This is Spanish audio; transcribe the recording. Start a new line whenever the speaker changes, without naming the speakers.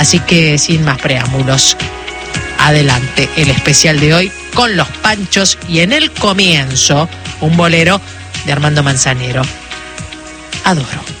Así que sin más preámbulos, adelante el especial de hoy con Los Panchos y en el comienzo un bolero de Armando Manzanero. Adoro.